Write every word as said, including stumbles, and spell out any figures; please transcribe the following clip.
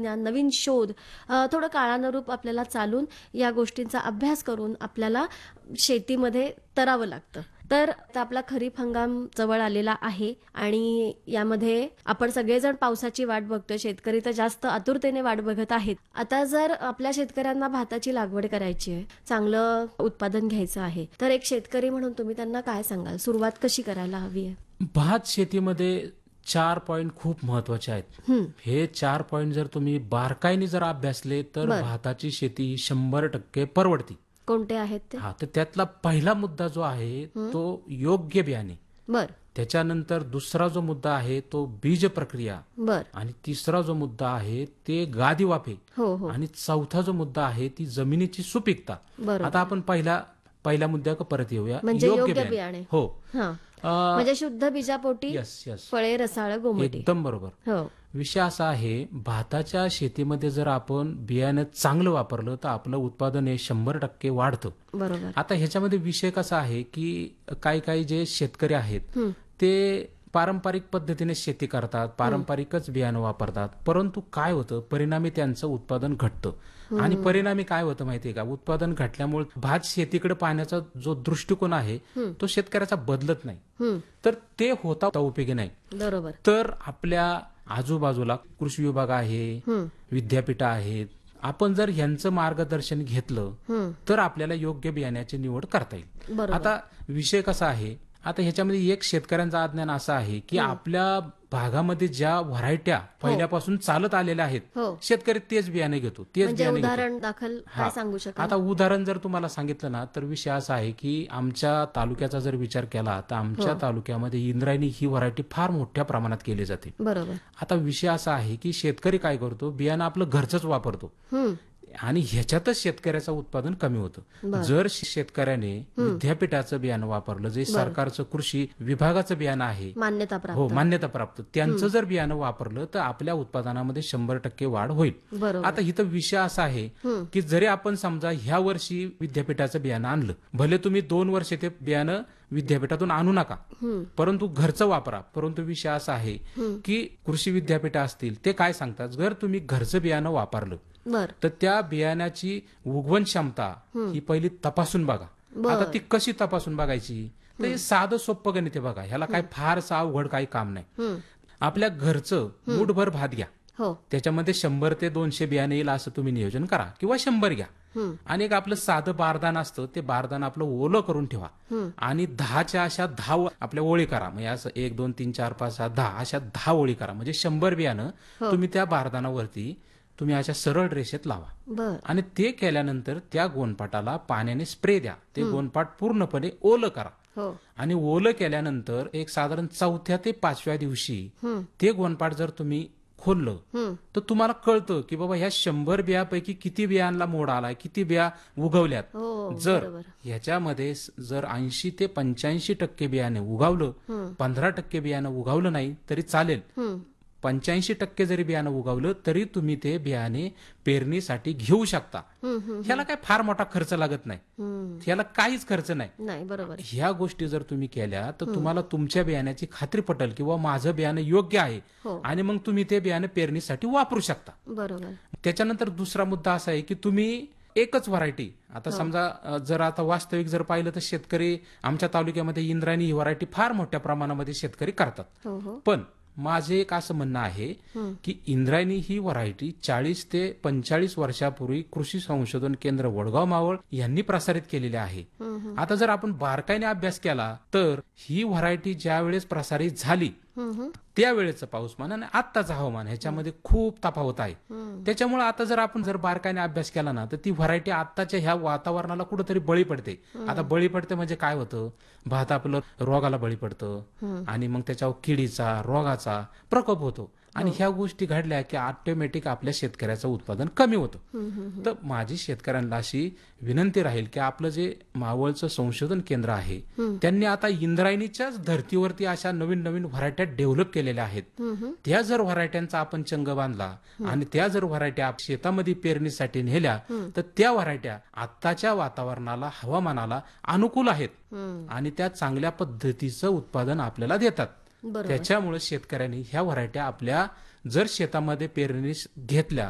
तंत्रज्ञान, नवीन शोध, अ, थोडं काळानुरूप आपल्याला चालून या गोष्टींचा अभ्यास करून आपल्याला शेतीमध्ये करावं लागतं. तर आता आपला खरीप हंगाम जवळ आलेला आहे आणि यामध्ये आपण सगळेजण पावसाची वाट बघतोय. शेतकरी तर जास्त आतुरतेने वाट बघत आहेत. आता जर आपल्या शेतकऱ्यांना भाताची लागवड करायची आहे, चांगलं उत्पादन घ्यायचं आहे, तर एक शेतकरी म्हणून तुम्ही त्यांना काय सांगाल? सुरुवात कशी करायला हवी आहे? भात शेतीमध्ये चार पॉइंट खूप महत्वाचे आहेत. हं, हे चार पॉइंट जर तुम्ही बारकाईने जर अभ्यासले तर बर. भाताची शेती ही शंभर टक्के परवडती. कोणते आहेत ते? हा, तर त्यातला पहिला मुद्दा जो आहे तो योग्य बियाणे. बर त्याच्यानंतर दुसरा जो मुद्दा आहे तो बीज प्रक्रिया, बर आणि तिसरा जो मुद्दा आहे ते गादी वाफे, हो हो आणि चौथा जो मुद्दा आहे ती जमिनीची सुपीकता. बरोबर. आता आपण पहिला पहिल्या मुद्द्याकडे परत येऊया. म्हणजे योग्य बियाणे. हो, हा, अं, म्हणजे शुद्ध बीजापोटी यस यस फळे रसाळ गोमटी. एकदम बरोबर. हो विषय असा आहे, भाताच्या शेतीमध्ये जर आपण बियाणं चांगलं वापरलं तर आपलं उत्पादन हे शंभर टक्के वाढतं. बरोबर. आता ह्याच्यामध्ये विषय कसा आहे की काही काही जे शेतकरी आहेत हं, ते पारंपरिक पद्धतीने शेती करतात, पारंपरिकच बियाणं वापरतात, परंतु काय होतं, परिणामी त्यांचं उत्पादन घटतं. आणि परिणामी काय होतं माहितीये का, उत्पादन घटल्यामुळे भात शेतीकडे पाहण्याचा जो दृष्टिकोन आहे तो शेतकऱ्याचा बदलत नाही. हं, तर ते होता उपयोगी नाही. बरोबर. तर आपल्या आजूबाजूला कृषी विभाग आहे, हं, विद्यापीठ आहेत, आपण जर यांचं मार्गदर्शन घेतलं हं, तर आपल्याला योग्य बियाण्याची निवड करता येईल. बरोबर. आता विषय कसा आहे, आता ह्याच्यामध्ये एक शेतकऱ्यांचा अज्ञान असा आहे की आपल्या भागामध्ये ज्या व्हरायट्या पहिल्यापासून चालत आलेल्या आहेत, हो. शेतकरी तेच बियाणे घेतो, तेच म्हणजे बियाणे घेतो. उदाहरण दाखल हा. काय सांगू शकाल? आता उदाहरण जर तुम्हाला सांगितलं ना तर विषय असा आहे की आमच्या तालुक्याचा जर विचार केला तर आमच्या तालुक्यामध्ये इंद्रायणी ही व्हरायटी फार मोठ्या प्रमाणात केली जाते. बरोबर. आता विषय असा आहे की शेतकरी काय करतो, बियाणं आपलं घरचंच वापरतो हं, आणि ह्याच्यातच शेतकऱ्याचं उत्पादन कमी होतं. जर शेतकऱ्याने विद्यापीठाचं बियाणं वापरलं, जे सरकारचं कृषी विभागाचं बियाणं आहे, मान्यता प्राप्त. हो मान्यता प्राप्त, त्यांचं जर बियाणं वापरलं तर आपल्या उत्पादनामध्ये शंभर टक्के वाढ होईल. बरोबर. आता इथं विषय असा आहे की जरी आपण समजा ह्या वर्षी विद्यापीठाचं बियाणं आणलं, भले तुम्ही दोन वर्ष ते बियाणं विद्यापीठातून आणू नका, परंतु घरचं वापरा. परंतु विषय असा आहे की कृषी विद्यापीठ असतील ते काय सांगतात, जर तुम्ही घरचं बियाणं वापरलं बर तर त्या बियाण्याची उगवण क्षमता ही पहिली तपासून बघा. बर. आता ती कशी तपासून बघायची, तर हे साधं सोपं गणित आहे बघा, ह्याला काय फारसं अवघड काही काम नाही. हं, आपल्या घरचं मूठभर भात घ्या, हो. त्याच्यामध्ये शंभर ते दोनशे बियाणे येईल असं तुम्ही नियोजन करा, किंवा शंभर घ्या. हं, आणि एक आपलं साधं बारदान असतं, ते बारदान आपलं ओलं करून ठेवा आणि दहाच्या अशा दहा व- आपल्या ओळी करा. म्हणजे असं एक दोन तीन चार पाच सहा दहा अशा दहा ओळी करा. म्हणजे शंभर बियाणं तुम्ही त्या बारदानावरती तुम्ही अशा सरळ रेषेत लावा. बर आणि ते केल्यानंतर त्या गोनपाटाला पाण्याने स्प्रे द्या. ते गोनपाट पूर्णपणे ओलं करा. हो. आणि ओलं केल्यानंतर एक साधारण चौथ्या ते पाचव्या दिवशी ते गोनपाट जर तुम्ही खोललं हं, तर तुम्हाला कळतं की बाबा ह्या शंभर बियापैकी किती बियांना मोड आलाय, किती बिया उगवल्यात. हो, जर बरोबर. ह्याच्यामध्ये स- जर ऐंशी ते पंच्याऐंशी टक्के बियाणे उगावलं, पंधरा टक्के बियाणं उगावलं नाही तरी चालेल, हं, पंच्याऐंशी टक्के जरी बियाणं उगवलं तरी तुम्ही ते बियाणे पेरणीसाठी घेऊ शकता. हं, हं, ह्याला काय फार मोठा खर्च लागत नाही, हं. ह्याला काहीच खर्च नाही. नाही, बरोबर. ह्या गोष्टी जर तुम्ही केल्या तर तुम्हाला तुमच्या बियाण्याची खात्री पटेल किंवा माझं बियाणं योग्य आहे, हो. आणि मग तुम्ही ते बियाणं पेरणीसाठी वापरू शकता. बरोबर. त्याच्यानंतर दुसरा मुद्दा असा आहे की तुम्ही एकच व्हरायटी, आता समजा अ, जर आता वास्तविक जर पाहिलं तर शेतकरी आमच्या तालुक्यामध्ये इंद्रायणी ही व्हरायटी फार मोठ्या प्रमाणामध्ये शेतकरी करतात. हो हो पण माझे एक असं म्हणणं आहे की इंद्रायणी ही व्हरायटी चाळीस ते पंचेचाळीस वर्षापूर्वी कृषी संशोधन केंद्र वडगाव मावळ यांनी प्रसारित केलेले आहे. आता जर आपण बारकाईने अभ्यास केला तर ही व्हरायटी ज्या वेळेस प्रसारित झाली त्यावेळेचं पाऊसमान आणि आत्ताचं हवामान ह्याच्यामध्ये खूप तफावत आहे. त्याच्यामुळे आता जर आपण जर बारकाईने अभ्यास केला ना तर ती व्हरायटी आत्ताच्या ह्या वातावरणाला कुठेतरी बळी पडते. आता बळी पडते म्हणजे काय होतं, भात आपलं रोगाला बळी पडतं आणि मग त्याच्यावर किडीचा रोगाचा प्रकोप होतो, आणि ह्या गोष्टी घडल्या की ऑटोमॅटिक आपल्या शेतकऱ्याचं उत्पादन कमी होतं. तर माझी शेतकऱ्यांना अशी विनंती राहील की आपलं जे मावळचं संशोधन केंद्र आहे त्यांनी आता इंद्रायणीच्याच धर्तीवरती अशा नवीन नवीन व्हरायट्या डेव्हलप केलेल्या आहेत. त्या जर व्हरायट्यांचा आपण चंग बांधला आणि त्या जर व्हरायट्या शेतामध्ये पेरणीसाठी नेल्या तर त्या व्हरायट्या आत्ताच्या वातावरणाला, हवामानाला अनुकूल आहेत आणि त्या चांगल्या पद्धतीचं उत्पादन आपल्याला देतात. बरोबर. त्याच्यामुळे शेतकऱ्यांनी ह्या व्हरायट्या आपल्या जर शेतामध्ये पेरणी घेतल्या